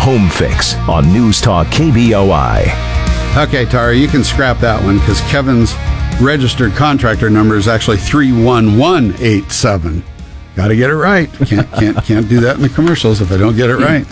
Home Fix on News Talk KBOI. Okay, Tara, you can scrap that one because Kevin's registered contractor number is actually 31187. Got to get it right. Can't do that in the commercials if I don't get it right.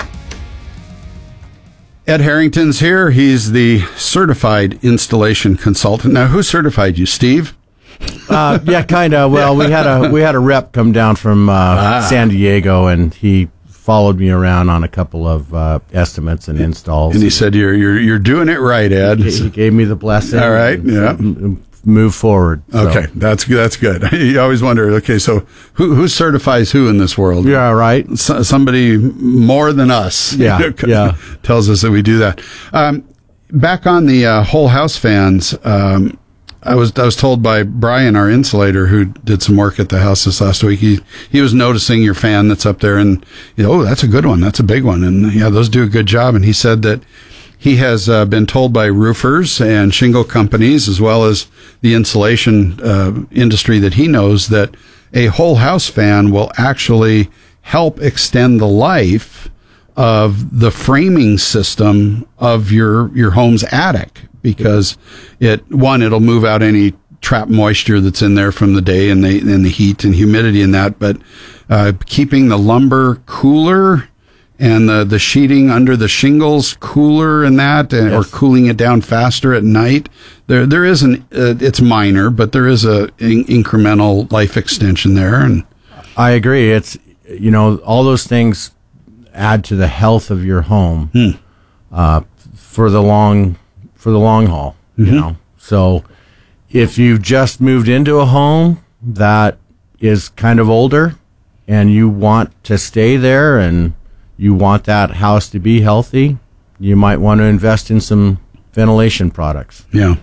Ed Harrington's here. He's the certified installation consultant. Now, who certified you, Steve? Yeah, kind of. Well, we had a rep come down from San Diego, and he followed me around on a couple of estimates and installs. And he said, "You're doing it right, Ed." He gave me the blessing. All right, yeah. Move forward. So. Okay, that's good. You always wonder. Okay, so who certifies who in this world? Yeah, right. Somebody more than us. Yeah, yeah. Tells us that we do that. Back on the whole house fans. I was told by Brian, our insulator, who did some work at the house this last week. He was noticing your fan that's up there, and oh, that's a good one. That's a big one, and yeah, those do a good job. And he said that he has been told by roofers and shingle companies, as well as the insulation industry that he knows, that a whole house fan will actually help extend the life of the framing system of your home's attic, because it'll move out any trapped moisture that's in there from the day and the heat and humidity and that, but keeping the lumber cooler and the sheeting under the shingles cooler and that, yes. Or cooling it down faster at night. There is it's minor, but there is a incremental life extension there. And I agree. It's, all those things add to the health of your home for the long haul, mm-hmm. So if you've just moved into a home that is kind of older and you want to stay there and you want that house to be healthy, you might want to invest in some ventilation products. Yeah.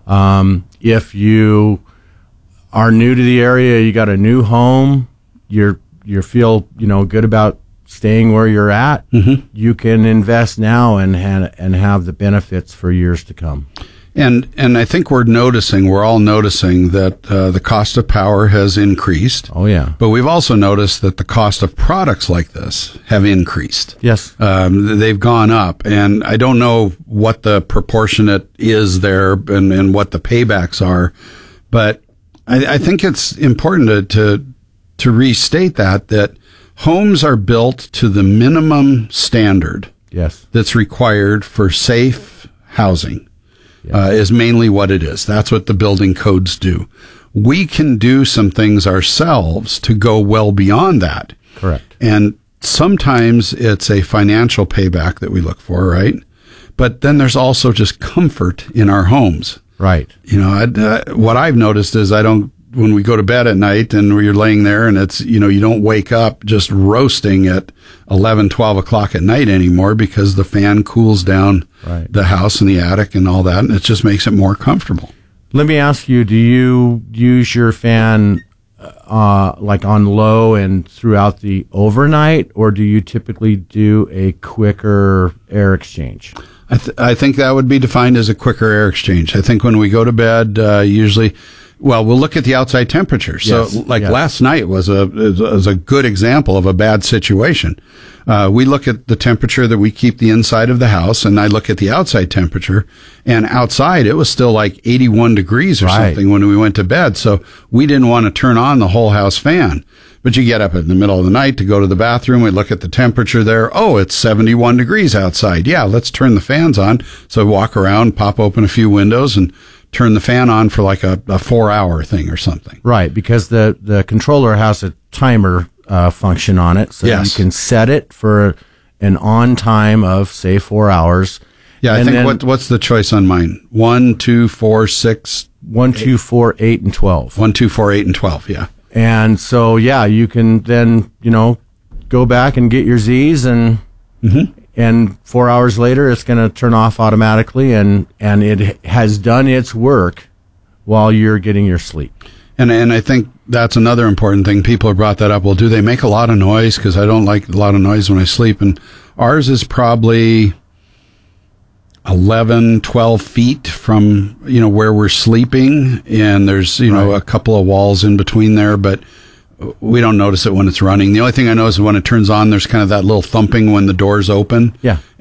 If you are new to the area, you got a new home, you feel, good about staying where you're at, mm-hmm. you can invest now and have the benefits for years to come. And I think we're all noticing that the cost of power has increased. Oh, yeah. But we've also noticed that the cost of products like this have increased. Yes. They've gone up. And I don't know what the proportionate is there and what the paybacks are. But I think it's important to restate that homes are built to the minimum standard. Yes. That's required for safe housing. Yes. Is mainly what it is. That's what the building codes do. We can do some things ourselves to go well beyond that. Correct. And sometimes it's a financial payback that we look for, right? But then there's also just comfort in our homes. Right. What I've noticed is when we go to bed at night and you're laying there and it's, you don't wake up just roasting at 11, 12 o'clock at night anymore, because the fan cools down right. the house and the attic and all that. And it just makes it more comfortable. Let me ask you, do you use your fan like on low and throughout the overnight, or do you typically do a quicker air exchange? I think that would be defined as a quicker air exchange. I think when we go to bed, usually... Well, we'll look at the outside temperature. So, yes, last night was a good example of a bad situation. We look at the temperature that we keep the inside of the house, and I look at the outside temperature, and outside it was still like 81 degrees or something when we went to bed. So we didn't want to turn on the whole house fan. But you get up in the middle of the night to go to the bathroom. We look at the temperature there. Oh, it's 71 degrees outside. Yeah, let's turn the fans on. So we walk around, pop open a few windows, and turn the fan on for like a 4-hour thing or something. Right, because the controller has a timer function on it, so yes. You can set it for an on time of, say, 4 hours. Yeah, I think what's the choice on mine? 1, 2, 4, 6? 1, 2, 4, 8, and 12. 1, 2, 4, 8, and 12, yeah. And so, yeah, you can then, go back and get your Z's and... Mm-hmm. And 4 hours later, it's going to turn off automatically, and it has done its work while you're getting your sleep. And I think that's another important thing. People have brought that up. Well, do they make a lot of noise? Because I don't like a lot of noise when I sleep. And ours is probably 11, 12 feet from, where we're sleeping. And there's, a couple of walls in between there, but we don't notice it when it's running. The only thing I know is when it turns on, there's kind of that little thumping when the doors open. Yeah.